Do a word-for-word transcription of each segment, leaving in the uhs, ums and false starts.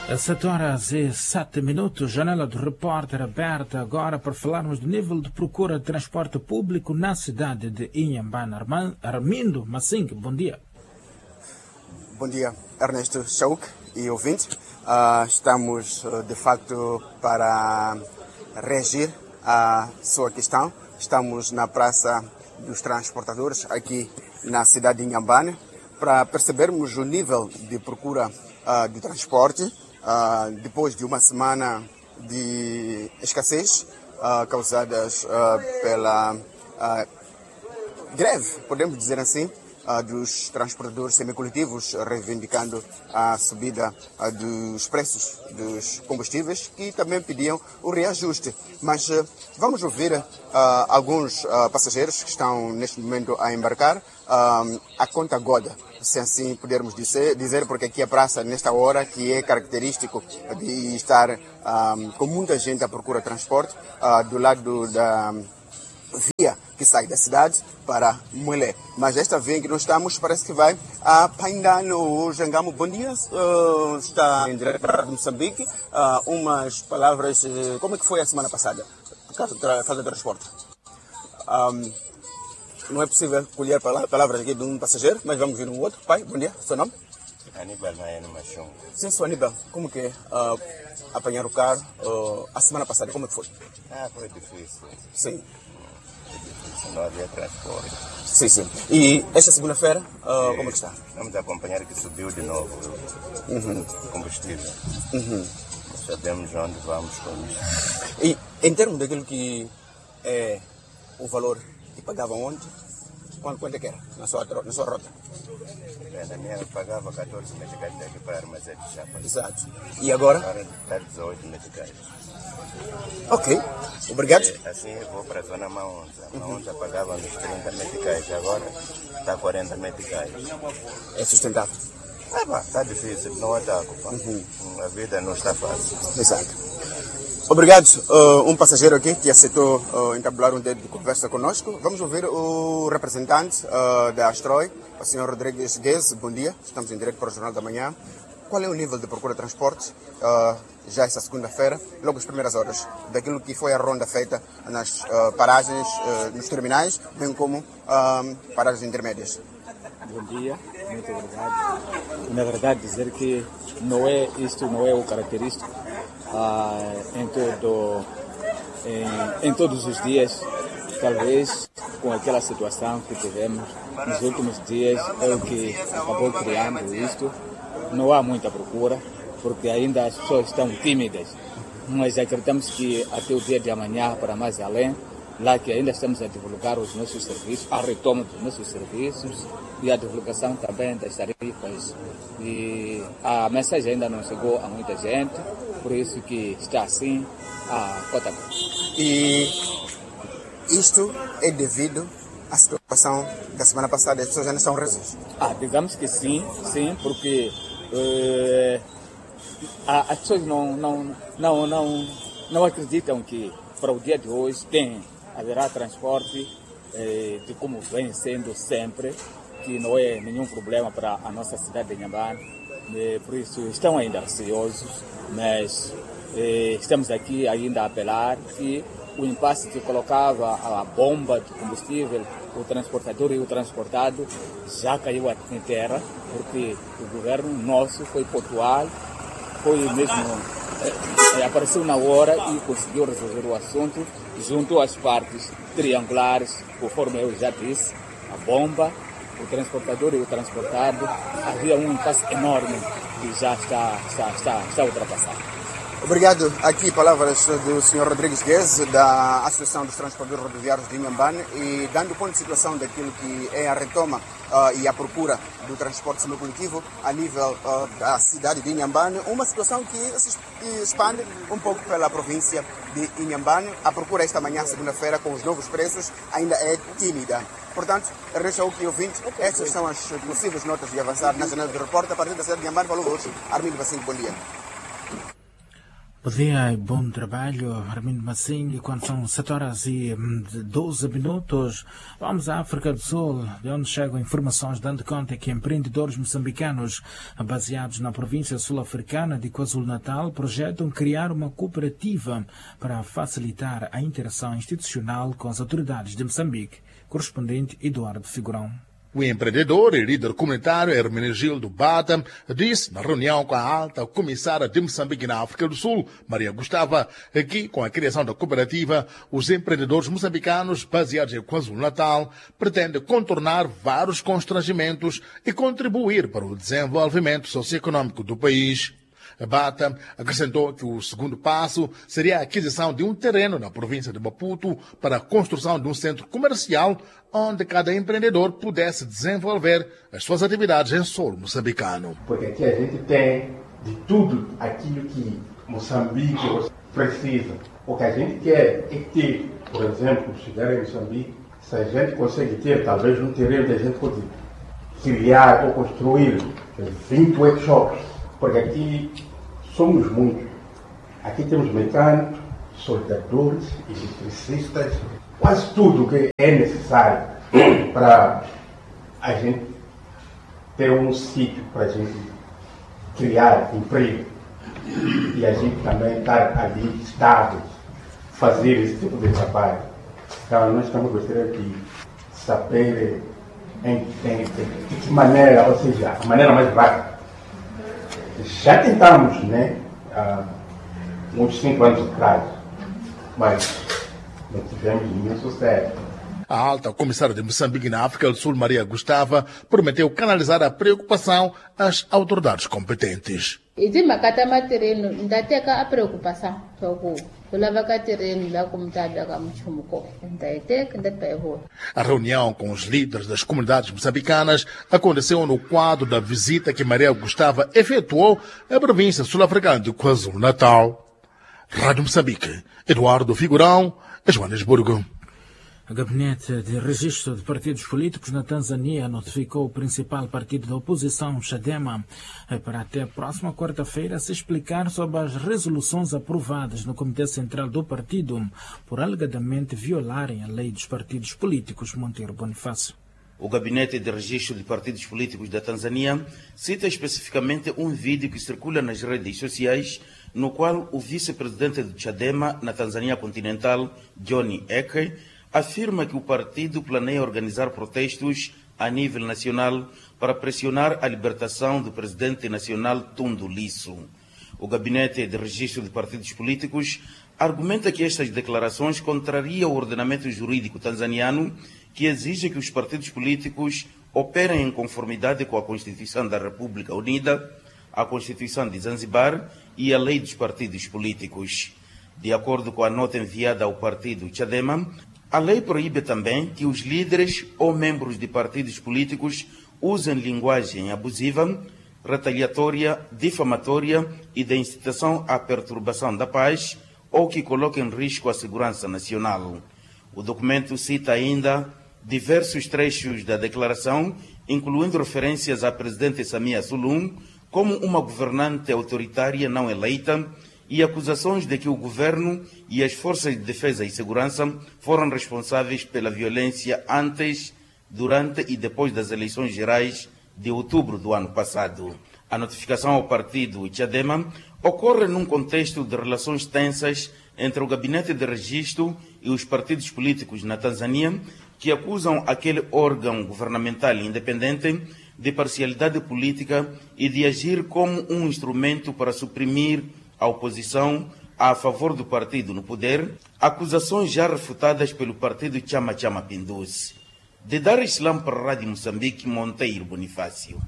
sete horas e sete minutos, janela do repórter aberta agora para falarmos do nível de procura de transporte público na cidade de Inhambane. Armindo Massing, bom dia. Bom dia, Ernesto Chauk e ouvinte. Uh, estamos, uh, de facto, para reagir à sua questão. Estamos na Praça dos Transportadores, aqui na cidade de Inhambane, para percebermos o nível de procura uh, de transporte. Uh, depois de uma semana de escassez uh, causadas uh, pela uh, greve, podemos dizer assim, uh, dos transportadores semicoletivos, reivindicando a subida uh, dos preços dos combustíveis, que também pediam o reajuste. Mas uh, vamos ouvir uh, alguns uh, passageiros que estão neste momento a embarcar uh, a conta goda, se assim pudermos dizer, dizer, porque aqui a praça, nesta hora, que é característico de estar um, com muita gente à procura de transporte, uh, do lado da via que sai da cidade para Moelé. Mas esta via em que nós estamos parece que vai a Paindano ou Jangamo. Bom dia, uh, está em direto para Moçambique. Uh, umas palavras, uh, como é que foi a semana passada, por causa da falta de transporte? Um, Não é possível colher palavras aqui de um passageiro, mas vamos vir um outro. Pai, bom dia, seu nome? Aníbal Maeno Machon. Sim, sou Aníbal. Como que é uh, apanhar o carro uh, a semana passada? Como é que foi? Ah, foi difícil. Sim. Foi difícil, não havia transporte. Sim, sim. E esta segunda-feira, uh, como é que está? Vamos acompanhar que subiu de novo Uhum. o combustível. Uhum. Não sabemos onde vamos com isso. E em termos daquilo que é o valor que pagavam ontem, quanto, quanto é que era na sua, na sua rota? Na minha eu pagava catorze meticais daqui para Armazém de Chapa. Exato. E agora? Agora está dezoito meticais. Ok. Obrigado. E, assim eu vou para a zona Maonza. Maonza pagava uns trinta meticais, agora está quarenta meticais. É sustentável. Ah, pá, está difícil, não ataco. Pá. Uhum. A vida não está fácil. Exato. Obrigado. Uh, um passageiro aqui que aceitou uh, entabular um dedo de conversa conosco. Vamos ouvir o representante uh, da Astroi, o senhor Rodrigues Guez. Bom dia, estamos em direto para o Jornal da Manhã. Qual é o nível de procura de transporte uh, já essa segunda-feira, logo as primeiras horas, daquilo que foi a ronda feita nas uh, paragens, uh, nos terminais, bem como uh, paragens intermédias? Bom dia, muito obrigado. Na verdade, dizer que não é isto não é o característico ah, em, todo, em, em todos os dias. Talvez com aquela situação que tivemos nos últimos dias é o que acabou criando isto. Não há muita procura, porque ainda as pessoas estão tímidas, mas acreditamos que até o dia de amanhã, para mais além, lá que ainda estamos a divulgar os nossos serviços, a retoma dos nossos serviços e a divulgação também das tarifas. E a mensagem ainda não chegou a muita gente, por isso que está assim a cota. E isto é devido à situação da semana passada, as pessoas ainda estão resas? Ah, digamos que sim, sim, porque uh, as pessoas não, não, não, não, não acreditam que para o dia de hoje tem haverá transporte eh, de como vem sendo sempre, que não é nenhum problema para a nossa cidade de Inhambane, eh, por isso estão ainda receosos, mas eh, estamos aqui ainda a apelar que o impasse que colocava a bomba de combustível, o transportador e o transportado, já caiu em terra, porque o governo nosso foi pontual, foi mesmo... É, apareceu na hora e conseguiu resolver o assunto junto às partes triangulares, conforme eu já disse, a bomba, o transportador e o transportado. Havia um impasse enorme que já está, está, está, está ultrapassado. Obrigado. Aqui palavras do senhor Rodrigues Guez, da Associação dos Transportadores Rodoviários de Inhambane, e dando ponto de situação daquilo que é a retoma uh, e a procura do transporte semicoletivo a nível uh, da cidade de Inhambane, uma situação que se expande um pouco pela província de Inhambane. A procura esta manhã, segunda-feira, com os novos preços, ainda é tímida. Portanto, Ernesto Chauk e ouvinte, estas são as possíveis notas de avançar na janela de repórter a partir da cidade de Inhambane. Falou hoje, Armindo Massing, bom dia. Bom dia e bom trabalho, Armindo Massinho. Quando são sete horas e doze minutos, vamos à África do Sul, de onde chegam informações dando conta que empreendedores moçambicanos baseados na província sul-africana de KwaZulu-Natal projetam criar uma cooperativa para facilitar a interação institucional com as autoridades de Moçambique. Correspondente Eduardo Figurão. O empreendedor e líder comunitário Hermenegildo Bata disse na reunião com a alta comissária de Moçambique na África do Sul, Maria Gustava, que com a criação da cooperativa, os empreendedores moçambicanos baseados em KwaZulu-Natal pretendem contornar vários constrangimentos e contribuir para o desenvolvimento socioeconômico do país. Bata acrescentou que o segundo passo seria a aquisição de um terreno na província de Maputo para a construção de um centro comercial onde cada empreendedor pudesse desenvolver as suas atividades em solo moçambicano. Porque aqui a gente tem de tudo aquilo que Moçambique precisa. O que a gente quer é ter, por exemplo, chegar em Moçambique, se a gente consegue ter talvez um terreno que a gente pode criar ou construir vinte workshops, porque aqui somos muitos. Aqui temos mecânicos, soldadores, eletricistas, quase tudo o que é necessário para a gente ter um sítio para a gente criar emprego e a gente também estar ali estável, fazer esse tipo de trabalho. Então, nós estamos gostando de saber em, em, em, de que maneira, ou seja, a maneira mais rápida. Já tentamos, né, há uns cinco anos atrás, mas não tivemos nenhum sucesso. A alta comissária de Moçambique na África do Sul, Maria Gustava, prometeu canalizar a preocupação às autoridades competentes. Existe uma terreno, ainda tem a preocupação. A reunião com os líderes das comunidades moçambicanas aconteceu no quadro da visita que Maria Gustava efetuou à província sul-africana de KwaZulu-Natal. Rádio Moçambique, Eduardo Figurão, Joanesburgo. O Gabinete de Registro de Partidos Políticos na Tanzânia notificou o principal partido da oposição, Chadema, para até a próxima quarta-feira se explicar sobre as resoluções aprovadas no Comitê Central do partido por alegadamente violarem a lei dos partidos políticos. Monteiro Bonifácio. O Gabinete de Registro de Partidos Políticos da Tanzânia cita especificamente um vídeo que circula nas redes sociais no qual o vice-presidente do Chadema na Tanzânia continental, Johnny Heche, afirma que o partido planeia organizar protestos a nível nacional para pressionar a libertação do presidente nacional Tundu Lissu. O Gabinete de Registro de Partidos Políticos argumenta que estas declarações contrariam o ordenamento jurídico tanzaniano, que exige que os partidos políticos operem em conformidade com a Constituição da República Unida, a Constituição de Zanzibar e a Lei dos Partidos Políticos. De acordo com a nota enviada ao partido Chadema, a lei proíbe também que os líderes ou membros de partidos políticos usem linguagem abusiva, retaliatória, difamatória e de incitação à perturbação da paz ou que coloquem em risco a segurança nacional. O documento cita ainda diversos trechos da declaração, incluindo referências à presidente Samia Suluhu como uma governante autoritária não eleita e acusações de que o governo e as forças de defesa e segurança foram responsáveis pela violência antes, durante e depois das eleições gerais de outubro do ano passado. A notificação ao partido Chadema ocorre num contexto de relações tensas entre o Gabinete de Registro e os partidos políticos na Tanzânia, que acusam aquele órgão governamental independente de parcialidade política e de agir como um instrumento para suprimir a oposição a favor do partido no poder, acusações já refutadas pelo partido Chama Chama Pinduzi. De Dar Islam para a Rádio Moçambique, Monteiro Bonifácio.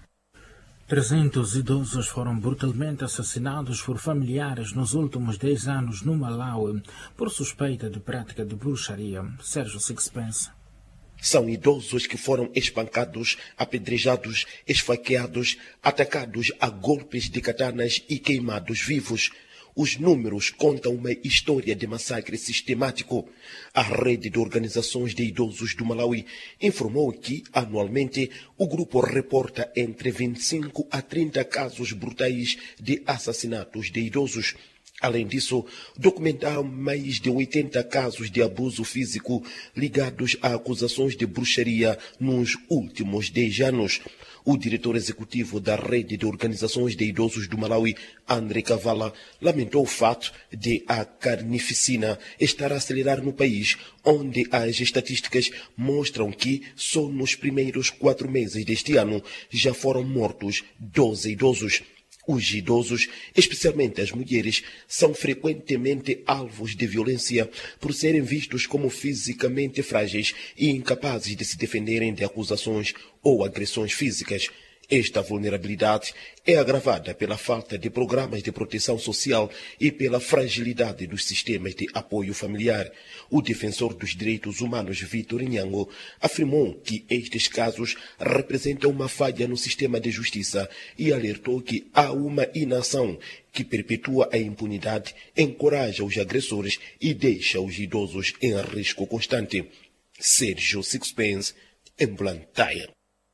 trezentos idosos foram brutalmente assassinados por familiares nos últimos dez anos no Malawi por suspeita de prática de bruxaria. Sérgio Sixpence. São idosos que foram espancados, apedrejados, esfaqueados, atacados a golpes de katanas e queimados vivos. Os números contam uma história de massacre sistemático. A rede de organizações de idosos do Malawi informou que, anualmente, o grupo reporta entre vinte e cinco a trinta casos brutais de assassinatos de idosos. Além disso, documentaram mais de oitenta casos de abuso físico ligados a acusações de bruxaria nos últimos dez anos. O diretor executivo da Rede de Organizações de Idosos do Malawi, André Kavala, lamentou o fato de a carnificina estar a acelerar no país, onde as estatísticas mostram que só nos primeiros quatro meses deste ano já foram mortos doze idosos. Os idosos, especialmente as mulheres, são frequentemente alvos de violência por serem vistos como fisicamente frágeis e incapazes de se defenderem de acusações ou agressões físicas. Esta vulnerabilidade é agravada pela falta de programas de proteção social e pela fragilidade dos sistemas de apoio familiar. O defensor dos direitos humanos, Vitor Nhango, afirmou que estes casos representam uma falha no sistema de justiça e alertou que há uma inação que perpetua a impunidade, encoraja os agressores e deixa os idosos em risco constante. Sérgio Sixpence, em Blantyre.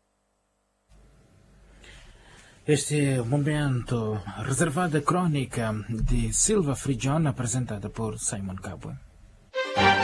Este é o momento reservado à crônica de Silva Frigione, apresentada por Simon Cabwe.